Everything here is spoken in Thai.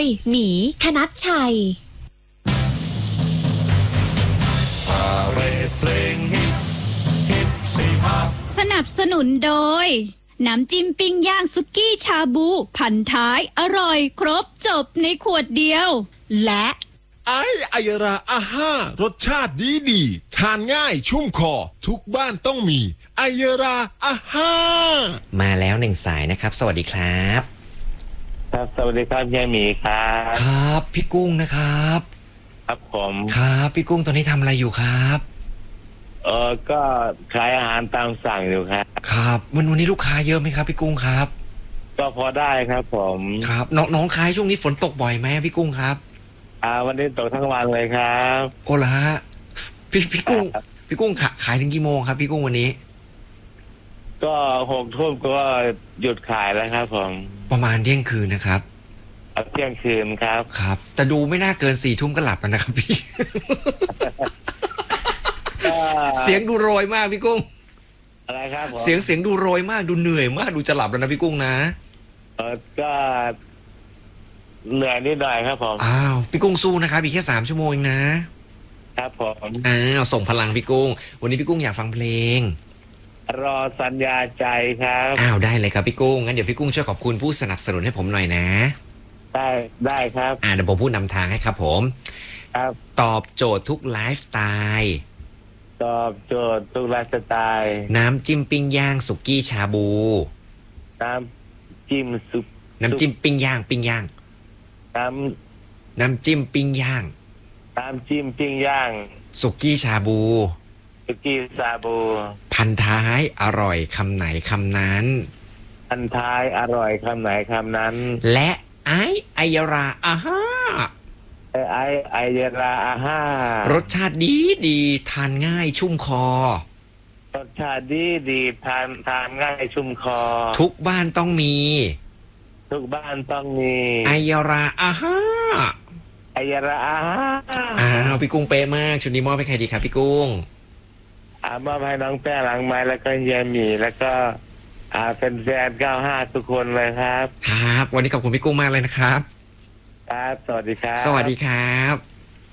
หมีคณัชชัยสนับสนุนโดยน้ำจิ้มปิ้งย่างสุกี้ชาบูพันท้ายอร่อยครบจบในขวดเดียวและไอยราอาห้ารสชาติดีทานง่ายชุ่มคอทุกบ้านต้องมีไอยราอาห้ามาแล้วหนึ่งสายนะครับสวัสดีครับครับสวัสดีครับยายหมีครับครับพี่กุ้งนะครับครับผมครับพี่กุ้งตอนนี้ทำอะไรอยู่ครับก็ขายอาหารตามสั่งอยู่ครับครับวันนี้ลูกค้าเยอะไหมครับพี่กุ้งครับก็พอได้ครับผมครับน้องขายช่วงนี้ฝนตกบ่อยไหมพี่กุ้งครับวันนี้ตกทั้งวันเลยครับโอ้ละฮะพี่กุ้งขายถึงกี่โมงครับพี่กุ้งวันนี้ก็6 ทุ่มก็หยุดขายแล้วครับผมประมาณเที่ยงคืนนะครับเที่ยงคืนครับครับแต่ดูไม่น่าเกิน4 ทุ่มก็หลับแล้วนะครับพี่ เสียงดูโรยมากพี่กุ้งอะไรครับเสียงดูโรยมากดูเหนื่อยมากดูจะหลับแล้วนะพี่กุ้งนะก็เหนื่อยนิดหน่อยครับผมอ้าวพี่กุ้งสู้นะครับอีกแค่3 ชั่วโมงเองนะครับผมส่งพลังพี่กุ้งวันนี้พี่กุ้งอยากฟังเพลงรอสัญญาใจครับได้เลยครับพี่กุ้งงั้นเดี๋ยวพี่กุ้งช่วยขอบคุณผู้สนับสนุนให้ผมหน่อยนะได้ครับเดี๋ยวผมพูดนำทางให้ครับผมครับตอบโจทย์ทุกไลฟ์สไตล์ตอบโจทย์ทุกไลฟ์สไตล์น้ำจิ้มปิ้งย่างสุกี้ชาบูน้ำจิ้มปิ้งย่างน้ำจิ้มปิ้งย่างสุกี้ชาบูพันท้ายอร่อยคำไหนคำนั้นและไอยราอาห้ารสชาติดีทานง่ายชุ่มคอทุกบ้านต้องมีไอยราอาห้าพี่กุ้งเป๊ะมากชุดนี้มอบให้ใครดีครับพี่กุ้งมอบให้น้องแป้หลังไม้แล้วก็ยายหมีแล้วก็เป็นแฟน95ทุกคนเลยครับครับวันนี้ขอบคุณพี่กุ้งมากเลยนะครับครับสวัสดีครับสวัสดีครับ